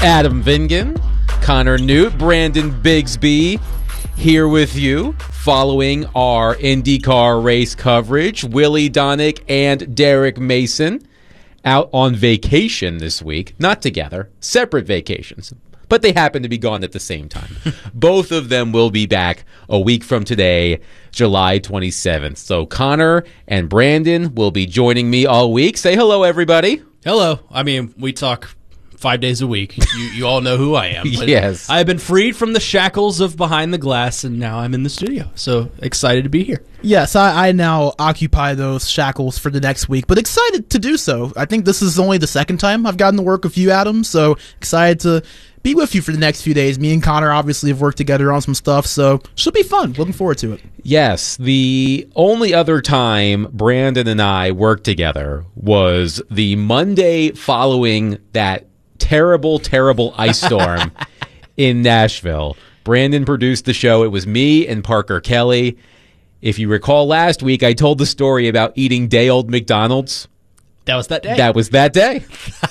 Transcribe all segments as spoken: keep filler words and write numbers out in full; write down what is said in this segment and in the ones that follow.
Adam Vingan, Connor Newt, Brandon Bigsby here with you following our IndyCar race coverage. Willie Donick and Derek Mason out on vacation this week. Not together, separate vacations, but they happen to be gone at the same time. Both of them will be back a week from today, July twenty-seventh. So Connor and Brandon will be joining me all week. Say hello, everybody. Hello. I mean, we talk five days a week. You, you all know who I am. But Yes. I have been freed from the shackles of behind the glass, and now I'm in the studio. So excited to be here. Yes, I, I now occupy those shackles for the next week, but excited to do so. I think this is only the second time I've gotten to work with you, Adam, so excited to be with you for the next few days. Me and Connor obviously have worked together on some stuff, so should be fun. Looking forward to it. Yes, the only other time Brandon and I worked together was the Monday following that terrible, terrible ice storm in Nashville. Brandon produced the show. It was me and Parker Kelly. If you recall last week, I told the story about eating day-old McDonald's. That was that day. That was that day.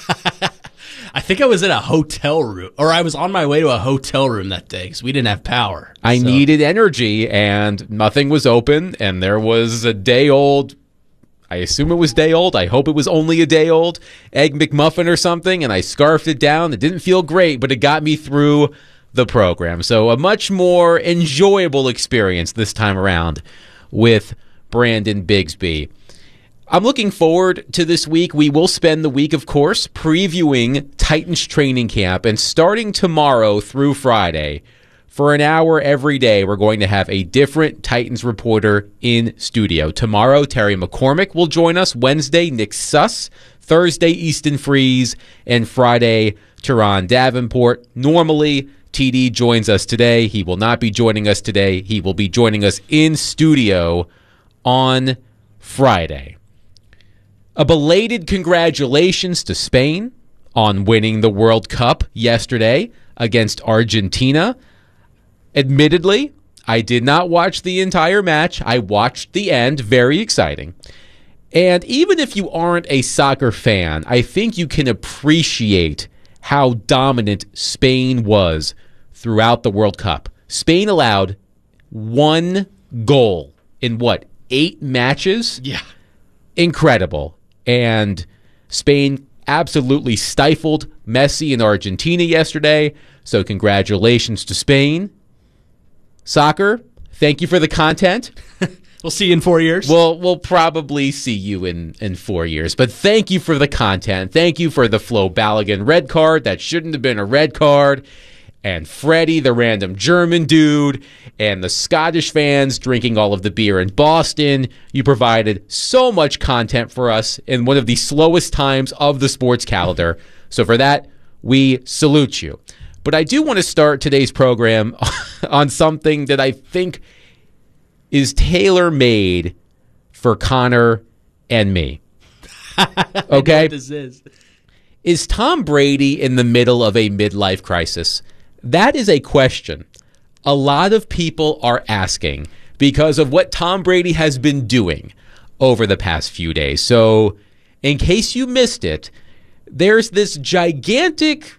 I think I was in a hotel room, or I was on my way to a hotel room that day because we didn't have power. I So- needed energy, and nothing was open, and there was a day-old, I assume it was day-old, I hope it was only a day-old, Egg McMuffin or something, and I scarfed it down. It didn't feel great, but it got me through the program. So a much more enjoyable experience this time around with Brandon Bigsby. I'm looking forward to this week. We will spend the week, of course, previewing Titans training camp, and starting tomorrow through Friday, for an hour every day, we're going to have a different Titans reporter in studio. Tomorrow, Terry McCormick will join us. Wednesday, Nick Suss. Thursday, Easton Freeze. And Friday, Teron Davenport. Normally, T D joins us today. He will not be joining us today. He will be joining us in studio on Friday. A belated congratulations to Spain on winning the World Cup yesterday against Argentina. Admittedly, I did not watch the entire match. I watched the end. Very exciting. And even if you aren't a soccer fan, I think you can appreciate how dominant Spain was throughout the World Cup. Spain allowed one goal in, what, eight matches? Yeah. Incredible. And Spain absolutely stifled Messi and Argentina yesterday. So congratulations to Spain. Soccer, thank you for the content. We'll see you in four years. We'll, we'll probably see you in, in four years. But thank you for the content. Thank you for the Flo Balogun red card. That shouldn't have been a red card. And Freddie, the random German dude, and the Scottish fans drinking all of the beer in Boston. You provided so much content for us in one of the slowest times of the sports calendar. So for that, we salute you. But I do want to start today's program on something that I think is tailor-made for Connor and me. Okay? I know what this is. Is Tom Brady in the middle of a midlife crisis? That is a question a lot of people are asking because of what Tom Brady has been doing over the past few days. So, in case you missed it, there's this gigantic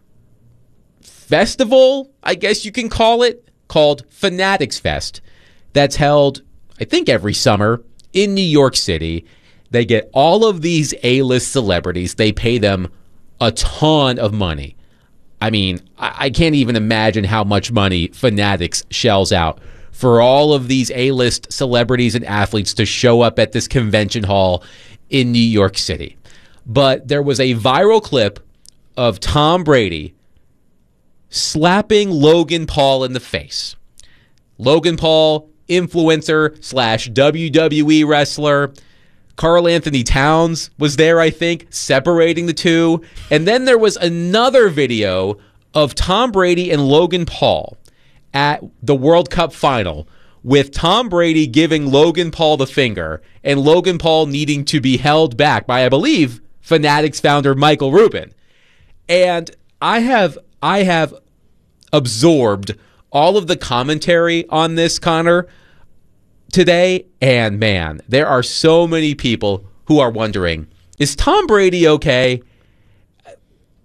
festival, I guess you can call it, called Fanatics Fest that's held, I think, every summer in New York City. They get all of these A-list celebrities. They pay them a ton of money. I mean, I can't even imagine how much money Fanatics shells out for all of these A-list celebrities and athletes to show up at this convention hall in New York City. But there was a viral clip of Tom Brady slapping Logan Paul in the face. Logan Paul, influencer slash W W E wrestler. Karl Anthony Towns was there, I think, separating the two. And then there was another video of Tom Brady and Logan Paul at the World Cup final, with Tom Brady giving Logan Paul the finger and Logan Paul needing to be held back by, I believe, Fanatics founder Michael Rubin. And I have I have absorbed all of the commentary on this, Connor, today, and man, there are so many people who are wondering, is Tom Brady okay?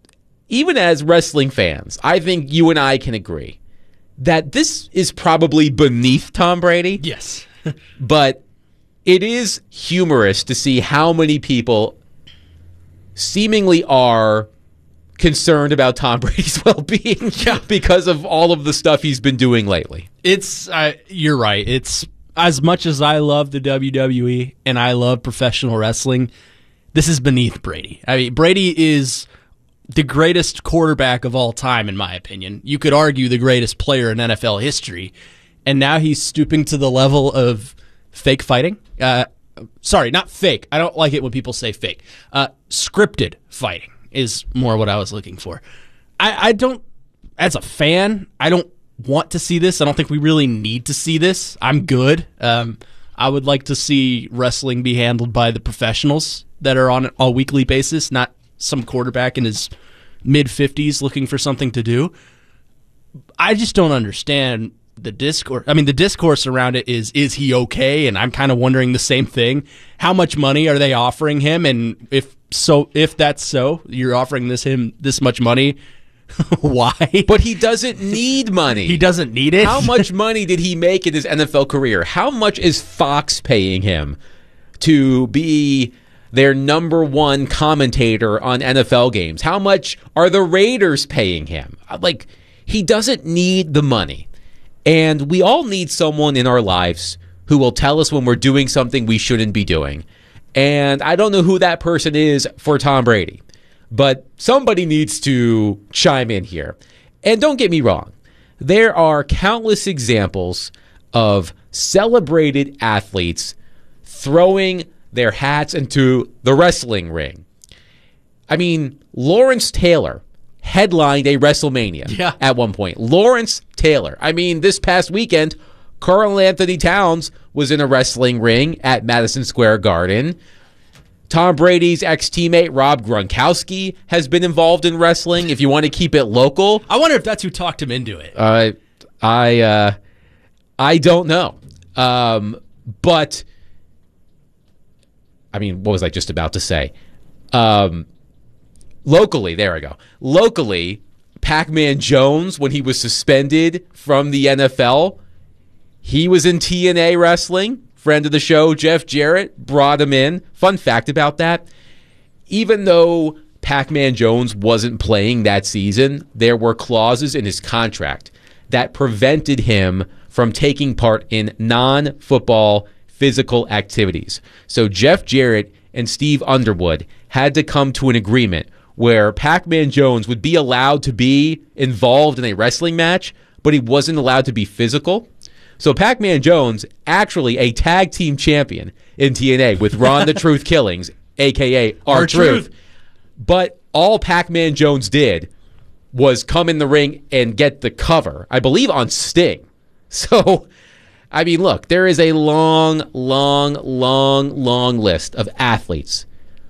even as wrestling fans, I think you and I can agree that this is probably beneath Tom Brady. Yes. But it is humorous to see how many people seemingly are concerned about Tom Brady's well-being Yeah. because of all of the stuff he's been doing lately. It's uh, you're right. It's as much as I love the W W E and I love professional wrestling, this is beneath Brady. I mean, Brady is the greatest quarterback of all time, in my opinion. You could argue the greatest player in N F L history, and now he's stooping to the level of fake fighting. Uh, sorry, not fake. I don't like it when people say fake. Uh, scripted fighting is more what I was looking for. I, I don't, as a fan, I don't want to see this. I don't think we really need to see this. I'm good. Um, I would like to see wrestling be handled by the professionals that are on a weekly basis, not some quarterback in his mid-fifties looking for something to do. I just don't understand the discourse. I mean, the discourse around it is, is he okay? And I'm kind of wondering the same thing. How much money are they offering him? And if so, if that's so, you're offering this him this much money, why? But he doesn't need money. He doesn't need it. How much money did he make in his N F L career? How much is Fox paying him to be their number one commentator on N F L games? How much are the Raiders paying him? Like, he doesn't need the money. And we all need someone in our lives who will tell us when we're doing something we shouldn't be doing. And I don't know who that person is for Tom Brady, but somebody needs to chime in here. And don't get me wrong, there are countless examples of celebrated athletes throwing their hats into the wrestling ring. I mean, Lawrence Taylor headlined a WrestleMania Yeah. at one point. Lawrence Taylor. I mean, this past weekend, Karl Anthony Towns was in a wrestling ring at Madison Square Garden. Tom Brady's ex-teammate Rob Gronkowski has been involved in wrestling. If you want to keep it local, I wonder if that's who talked him into it. uh, I uh, I don't know. Um, but I mean, what was I just about to say? Um, locally, there I go. Locally, Pac-Man Jones, when he was suspended from the N F L, he was in T N A wrestling. Friend of the show, Jeff Jarrett, brought him in. Fun fact about that, even though Pac-Man Jones wasn't playing that season, there were clauses in his contract that prevented him from taking part in non-football physical activities. So Jeff Jarrett and Steve Underwood had to come to an agreement where Pac-Man Jones would be allowed to be involved in a wrestling match, but he wasn't allowed to be physical. So Pac-Man Jones, actually a tag team champion in T N A with Ron the Truth Killings, a k a. R-Truth. R-Truth. But all Pac-Man Jones did was come in the ring and get the cover, I believe, on Sting. So, I mean, look, there is a long, long, long, long list of athletes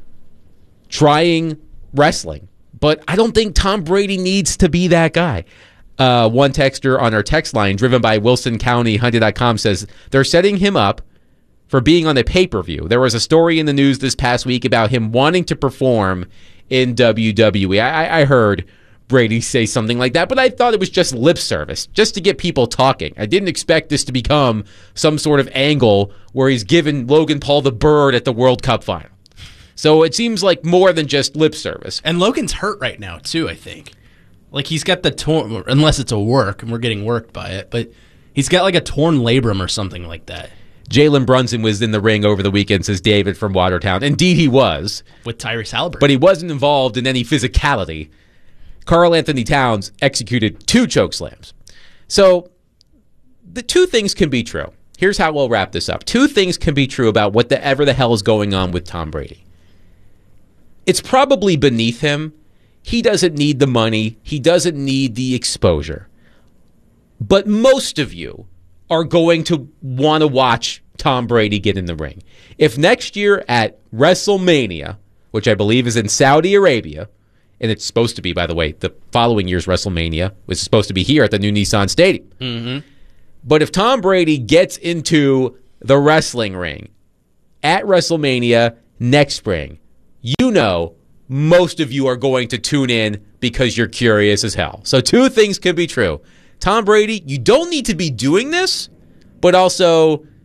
trying wrestling. But I don't think Tom Brady needs to be that guy. Uh, one texter on our text line, driven by Wilson County Hunted dot com, says they're setting him up for being on a pay-per-view. There was a story in the news this past week about him wanting to perform in W W E. I, I heard Brady say something like that, but I thought it was just lip service, just to get people talking. I didn't expect this to become some sort of angle where he's given Logan Paul the bird at the World Cup final. So it seems like more than just lip service. And Logan's hurt right now, too, I think. Like, he's got the torn, unless it's a work, and we're getting worked by it, but he's got like a torn labrum or something like that. Jalen Brunson was in the ring over the weekend, says David from Watertown. Indeed, he was. With Tyrese Halliburton. But he wasn't involved in any physicality. Karl Anthony Towns executed two choke slams. So the two things can be true. Here's how we'll wrap this up. Two things can be true about whatever the hell is going on with Tom Brady. It's probably beneath him. He doesn't need the money. He doesn't need the exposure. But most of you are going to want to watch Tom Brady get in the ring. If next year at WrestleMania, which I believe is in Saudi Arabia, and it's supposed to be, by the way, the following year's WrestleMania was supposed to be here at the new Nissan Stadium. Mm-hmm. But if Tom Brady gets into the wrestling ring at WrestleMania next spring, you know most of you are going to tune in because you're curious as hell. So two things could be true. Tom Brady, you don't need to be doing this, but also